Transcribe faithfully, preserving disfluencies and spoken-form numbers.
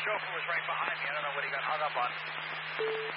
chauffeur was right behind me. I don't know what he got hung up on.